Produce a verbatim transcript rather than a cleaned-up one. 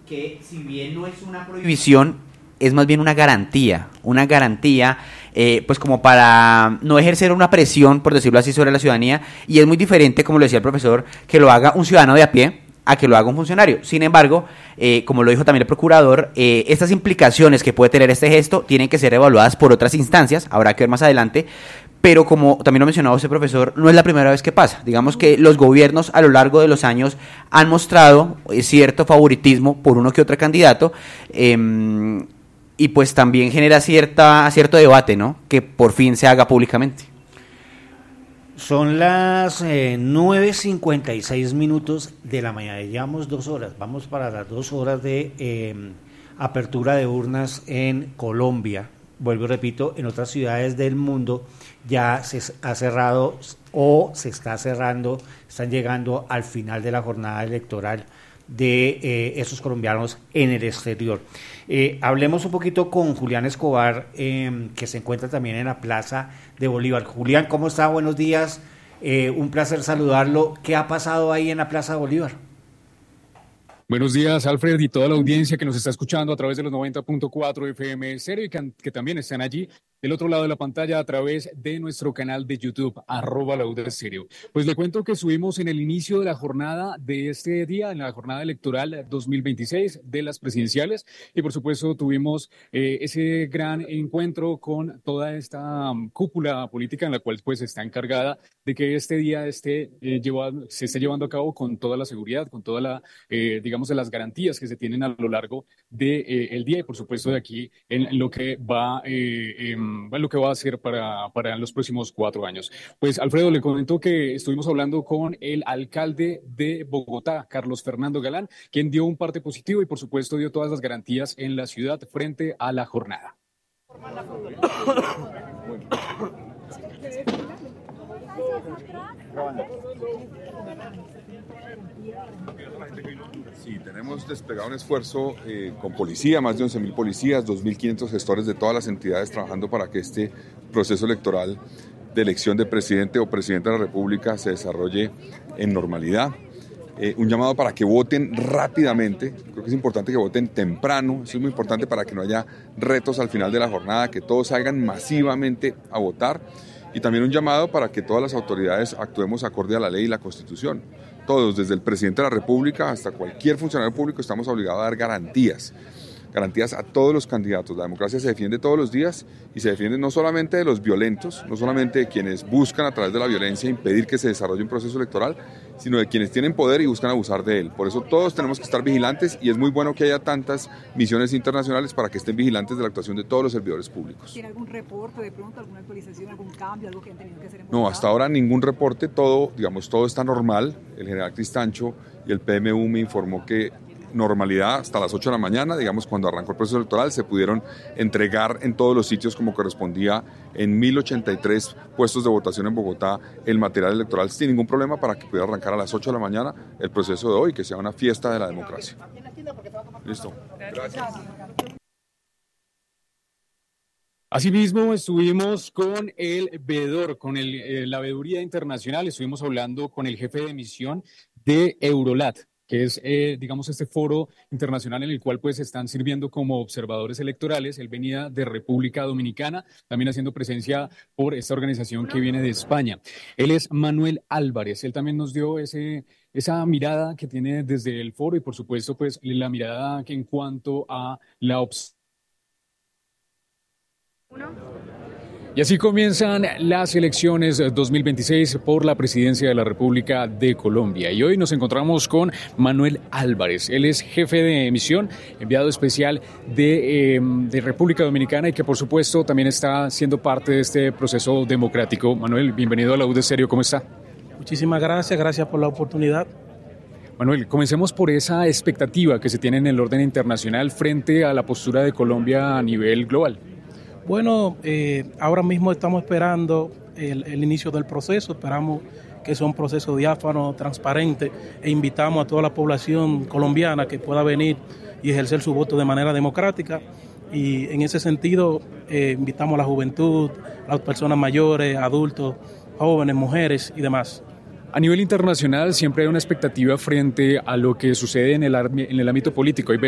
que si bien no es una prohibición, es más bien una garantía, una garantía eh, pues como para no ejercer una presión, por decirlo así, sobre la ciudadanía, y es muy diferente, como lo decía el profesor, que lo haga un ciudadano de a pie a que lo haga un funcionario. Sin embargo, eh, como lo dijo también el procurador, eh, estas implicaciones que puede tener este gesto tienen que ser evaluadas por otras instancias, habrá que ver más adelante, pero como también lo mencionaba usted, profesor, no es la primera vez que pasa. Digamos que los gobiernos a lo largo de los años han mostrado cierto favoritismo por uno que otro candidato, eh, y pues también genera cierta cierto debate, ¿no?, que por fin se haga públicamente. Son las eh, nueve cincuenta y seis minutos de la mañana, llevamos dos horas, vamos para las dos horas de eh, apertura de urnas en Colombia. Vuelvo y repito, en otras ciudades del mundo ya se ha cerrado o se está cerrando, están llegando al final de la jornada electoral de eh, esos colombianos en el exterior. Eh, hablemos un poquito con Julián Escobar, eh, que se encuentra también en la Plaza de Bolívar. Julián, ¿cómo está? Buenos días, eh, un placer saludarlo. ¿Qué ha pasado ahí en la Plaza de Bolívar? Buenos días, Alfred, y toda la audiencia que nos está escuchando a través de los noventa punto cuatro F M Estéreo y que, que también están allí del otro lado de la pantalla a través de nuestro canal de YouTube, arroba la U de Estéreo. Pues le cuento que subimos en el inicio de la jornada de este día, en la jornada electoral dos mil veintiséis de las presidenciales, y por supuesto tuvimos eh, ese gran encuentro con toda esta um, cúpula política en la cual pues está encargada de que este día esté, eh, llevado, se esté llevando a cabo con toda la seguridad, con toda la, eh, digamos, de las garantías que se tienen a lo largo del de, eh, día y por supuesto de aquí en lo que va eh, eh, lo que va a hacer para, para los próximos cuatro años. Pues Alfredo, le comento que estuvimos hablando con el alcalde de Bogotá, Carlos Fernando Galán, quien dio un parte positivo y por supuesto dio todas las garantías en la ciudad frente a la jornada. Sí, tenemos desplegado un esfuerzo eh, con policía, más de once mil policías, dos mil quinientos gestores de todas las entidades trabajando para que este proceso electoral de elección de presidente o presidenta de la República se desarrolle en normalidad. Eh, un llamado para que voten rápidamente, creo que es importante que voten temprano, eso es muy importante para que no haya retos al final de la jornada, que todos salgan masivamente a votar, y también un llamado para que todas las autoridades actuemos acorde a la ley y la Constitución. Todos, desde el presidente de la República hasta cualquier funcionario público, estamos obligados a dar garantías, garantías a todos los candidatos. La democracia se defiende todos los días y se defiende no solamente de los violentos, no solamente de quienes buscan a través de la violencia impedir que se desarrolle un proceso electoral, sino de quienes tienen poder y buscan abusar de él. Por eso todos tenemos que estar vigilantes y es muy bueno que haya tantas misiones internacionales para que estén vigilantes de la actuación de todos los servidores públicos. ¿Tiene algún reporte de pronto, alguna actualización, algún cambio, algo que han tenido que hacer en No, hasta ahora ningún reporte, todo, digamos, todo está normal. El general Cristancho y el P M U me informó que normalidad hasta las ocho de la mañana, digamos cuando arrancó el proceso electoral, se pudieron entregar en todos los sitios como correspondía en mil ochenta y tres puestos de votación en Bogotá el material electoral sin ningún problema para que pudiera arrancar a las ocho de la mañana el proceso de hoy, que sea una fiesta de la democracia. Listo. Gracias. Asimismo, estuvimos con el veedor, con el, eh, la veeduría internacional, estuvimos hablando con el jefe de misión de Eurolat, que es, eh, digamos, este foro internacional en el cual pues están sirviendo como observadores electorales. Él venía de República Dominicana, también haciendo presencia por esta organización que viene de España. Él es Manuel Álvarez, él también nos dio ese, esa mirada que tiene desde el foro y por supuesto pues la mirada que en cuanto a la observación. Y así comienzan las elecciones dos mil veintiséis por la presidencia de la República de Colombia. Y hoy nos encontramos con Manuel Álvarez. Él es jefe de misión, enviado especial de, eh, de República Dominicana y que por supuesto también está siendo parte de este proceso democrático. Manuel, bienvenido a la U de Estéreo. ¿Cómo está? Muchísimas gracias, gracias por la oportunidad. Manuel, comencemos por esa expectativa que se tiene en el orden internacional frente a la postura de Colombia a nivel global. Bueno, eh, ahora mismo estamos esperando el, el inicio del proceso, esperamos que sea un proceso diáfano, transparente, e invitamos a toda la población colombiana que pueda venir y ejercer su voto de manera democrática. Y en ese sentido, eh, invitamos a la juventud, a las personas mayores, adultos, jóvenes, mujeres y demás. A nivel internacional siempre hay una expectativa frente a lo que sucede en el, en el ámbito político. Hay